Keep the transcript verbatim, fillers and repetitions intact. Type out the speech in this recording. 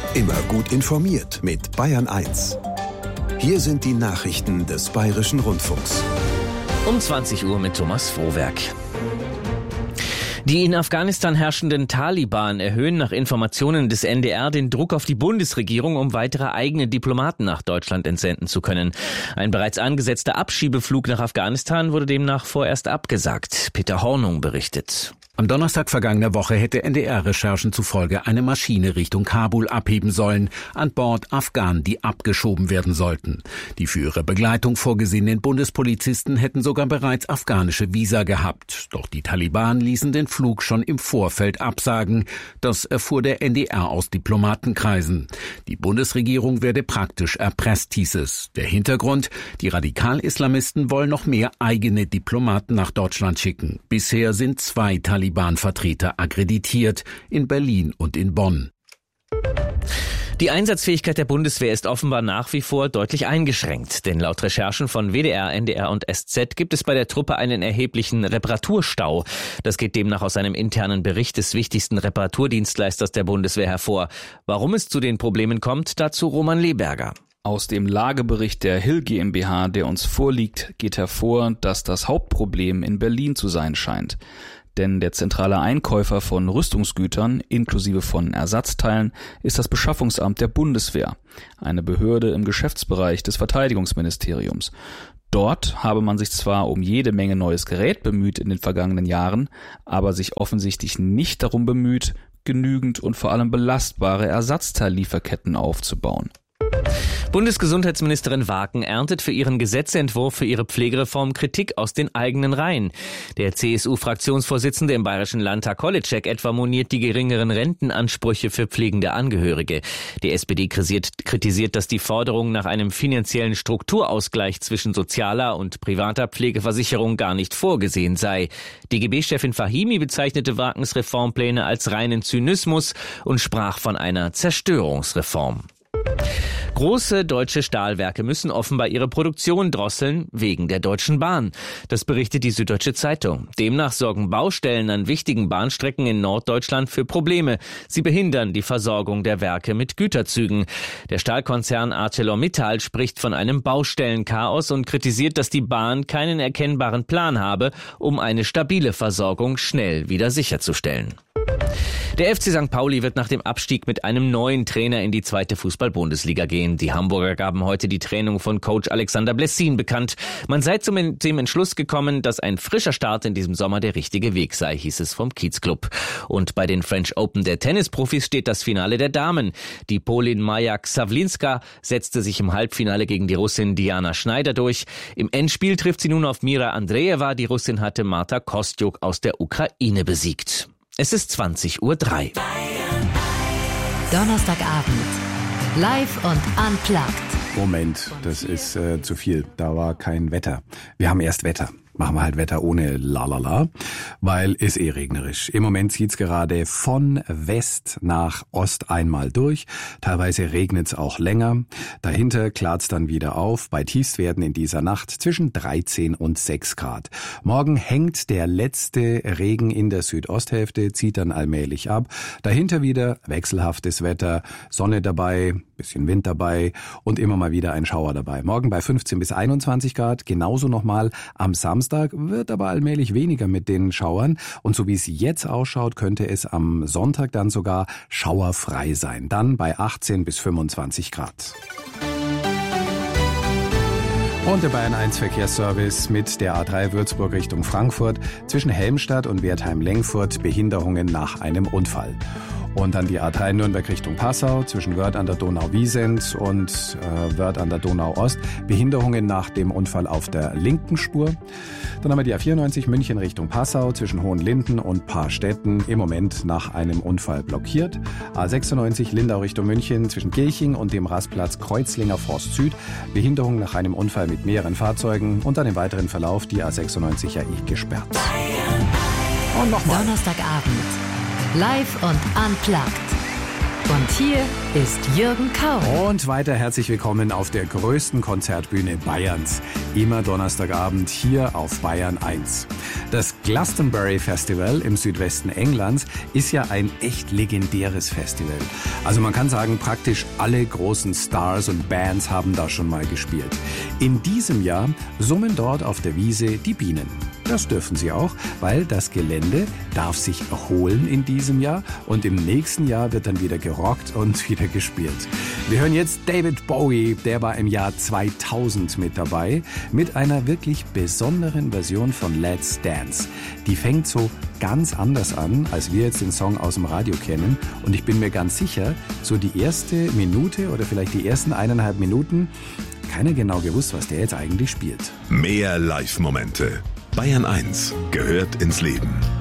Immer gut informiert mit Bayern eins. Hier sind die Nachrichten des Bayerischen Rundfunks. Um zwanzig Uhr mit Thomas Frohwerk. Die in Afghanistan herrschenden Taliban erhöhen nach Informationen des N D R den Druck auf die Bundesregierung, um weitere eigene Diplomaten nach Deutschland entsenden zu können. Ein bereits angesetzter Abschiebeflug nach Afghanistan wurde demnach vorerst abgesagt. Peter Hornung berichtet. Am Donnerstag vergangener Woche hätte N D R-Recherchen zufolge eine Maschine Richtung Kabul abheben sollen. An Bord Afghanen, die abgeschoben werden sollten. Die für ihre Begleitung vorgesehenen Bundespolizisten hätten sogar bereits afghanische Visa gehabt. Doch die Taliban ließen den Flug schon im Vorfeld absagen. Das erfuhr der N D R aus Diplomatenkreisen. Die Bundesregierung werde praktisch erpresst, hieß es. Der Hintergrund: Die Radikal-Islamisten wollen noch mehr eigene Diplomaten nach Deutschland schicken. Bisher sind zwei Taliban Taliban-Vertreter akkreditiert, in Berlin und in Bonn. Die Einsatzfähigkeit der Bundeswehr ist offenbar nach wie vor deutlich eingeschränkt, denn laut Recherchen von W D R, N D R und S Z gibt es bei der Truppe einen erheblichen Reparaturstau. Das geht demnach aus einem internen Bericht des wichtigsten Reparaturdienstleisters der Bundeswehr hervor. Warum es zu den Problemen kommt, dazu Roman Leberger. Aus dem Lagebericht der Hill GmbH, der uns vorliegt, geht hervor, dass das Hauptproblem in Berlin zu sein scheint. Denn der zentrale Einkäufer von Rüstungsgütern, inklusive von Ersatzteilen, ist das Beschaffungsamt der Bundeswehr, eine Behörde im Geschäftsbereich des Verteidigungsministeriums. Dort habe man sich zwar um jede Menge neues Gerät bemüht in den vergangenen Jahren, aber sich offensichtlich nicht darum bemüht, genügend und vor allem belastbare Ersatzteillieferketten aufzubauen. Bundesgesundheitsministerin Waken erntet für ihren Gesetzentwurf für ihre Pflegereform Kritik aus den eigenen Reihen. Der C S U-Fraktionsvorsitzende im Bayerischen Landtag Holitschek etwa moniert die geringeren Rentenansprüche für pflegende Angehörige. Die S P D kritisiert, dass die Forderung nach einem finanziellen Strukturausgleich zwischen sozialer und privater Pflegeversicherung gar nicht vorgesehen sei. D G B-Chefin Fahimi bezeichnete Wakens Reformpläne als reinen Zynismus und sprach von einer Zerstörungsreform. Große deutsche Stahlwerke müssen offenbar ihre Produktion drosseln wegen der Deutschen Bahn. Das berichtet die Süddeutsche Zeitung. Demnach sorgen Baustellen an wichtigen Bahnstrecken in Norddeutschland für Probleme. Sie behindern die Versorgung der Werke mit Güterzügen. Der Stahlkonzern ArcelorMittal spricht von einem Baustellenchaos und kritisiert, dass die Bahn keinen erkennbaren Plan habe, um eine stabile Versorgung schnell wieder sicherzustellen. Der F C Sankt Pauli wird nach dem Abstieg mit einem neuen Trainer in die zweite Fußball-Bundesliga gehen. Die Hamburger gaben heute die Trennung von Coach Alexander Blessin bekannt. Man sei zum dem Entschluss gekommen, dass ein frischer Start in diesem Sommer der richtige Weg sei, hieß es vom Kiezclub. Und bei den French Open der Tennisprofis steht das Finale der Damen. Die Polin Maja Ksawlinska setzte sich im Halbfinale gegen die Russin Diana Schneider durch. Im Endspiel trifft sie nun auf Mira Andreeva. Die Russin hatte Marta Kostjuk aus der Ukraine besiegt. Es ist zwanzig Uhr drei. Donnerstagabend. Live und unplugged. Moment, das ist äh, zu viel. Da war kein Wetter. Wir haben erst Wetter. Machen wir halt Wetter ohne Lalala, weil ist eh regnerisch. Im Moment zieht's gerade von West nach Ost einmal durch. Teilweise regnet's auch länger. Dahinter klart's dann wieder auf. Bei Tiefstwerten in dieser Nacht zwischen dreizehn und sechs Grad. Morgen hängt der letzte Regen in der Südosthälfte, zieht dann allmählich ab. Dahinter wieder wechselhaftes Wetter, Sonne dabei, bisschen Wind dabei und immer mal wieder ein Schauer dabei. Morgen bei fünfzehn bis einundzwanzig Grad, genauso nochmal am Samstag. Wird aber allmählich weniger mit den Schauern. Und so wie es jetzt ausschaut, könnte es am Sonntag dann sogar schauerfrei sein. Dann bei achtzehn bis fünfundzwanzig Grad. Und der Bayern eins Verkehrsservice mit der A drei Würzburg Richtung Frankfurt. Zwischen Helmstadt und Wertheim-Lengfurt Behinderungen nach einem Unfall. Und dann die A drei Nürnberg Richtung Passau, zwischen Wörth an der Donau-Wiesent und äh, Wörth an der Donau-Ost. Behinderungen nach dem Unfall auf der linken Spur. Dann haben wir die A vierundneunzig München Richtung Passau, zwischen Hohenlinden und Paarstetten, im Moment nach einem Unfall blockiert. A sechsundneunzig Lindau Richtung München, zwischen Gilching und dem Rastplatz Kreuzlinger Forst Süd. Behinderung nach einem Unfall mit mehreren Fahrzeugen. Und dann im weiteren Verlauf die A sechsundneunzig ja eh gesperrt. Und nochmal. Donnerstagabend. Live und unplugged. Und hier ist Jürgen Kaul. Und weiter herzlich willkommen auf der größten Konzertbühne Bayerns. Immer Donnerstagabend hier auf Bayern eins. Das Glastonbury Festival im Südwesten Englands ist ja ein echt legendäres Festival. Also man kann sagen, praktisch alle großen Stars und Bands haben da schon mal gespielt. In diesem Jahr summen dort auf der Wiese die Bienen. Das dürfen sie auch, weil das Gelände darf sich erholen in diesem Jahr und im nächsten Jahr wird dann wieder gerockt und wieder gespielt. Wir hören jetzt David Bowie, der war im Jahr zweitausend mit dabei, mit einer wirklich besonderen Version von Let's Dance. Die fängt so ganz anders an, als wir jetzt den Song aus dem Radio kennen und ich bin mir ganz sicher, so die erste Minute oder vielleicht die ersten eineinhalb Minuten, keiner genau gewusst, was der jetzt eigentlich spielt. Mehr Live-Momente. Bayern eins gehört ins Leben.